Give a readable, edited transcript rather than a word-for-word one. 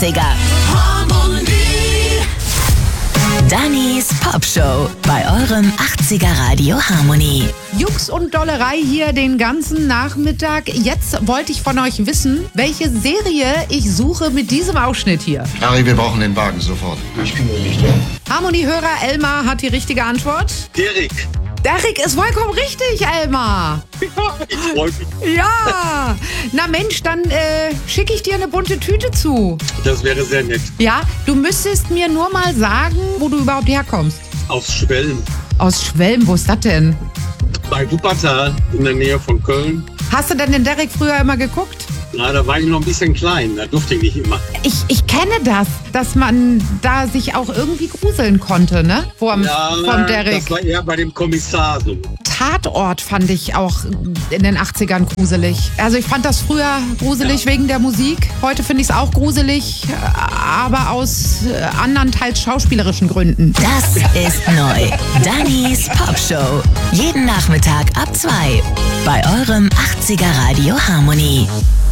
80er. Harmonie. Dannys Popshow bei eurem 80er Radio Harmonie. Jux und Dollerei hier den ganzen Nachmittag. Jetzt wollte ich von euch wissen, welche Serie ich suche mit diesem Ausschnitt hier. Harry, wir brauchen den Wagen sofort. Ich kümmere mich drum. Harmonie-Hörer Elmar hat die richtige Antwort. Derek. Derek ist vollkommen richtig, Elmar. Ich freue mich. Ja. Na Mensch, dann schicke ich dir eine bunte Tüte zu. Das wäre sehr nett. Ja, du müsstest mir nur mal sagen, wo du überhaupt herkommst. Aus Schwelm. Aus Schwelm, wo ist das denn? Bei Wuppertal in der Nähe von Köln. Hast du denn den Derek früher immer geguckt? Na, da war ich noch ein bisschen klein, da durfte ich nicht immer. Ich kenne das, dass man da sich auch irgendwie gruseln konnte, ne? Vom Derek. Das war eher bei dem Kommissar so. Tatort fand ich auch in den 80ern gruselig. Also ich fand das früher gruselig wegen der Musik. Heute finde ich es auch gruselig, aber aus anderen, teils schauspielerischen Gründen. Das ist neu. Dannys Popshow. Jeden Nachmittag ab 2 bei eurem 80er Radio Harmonie.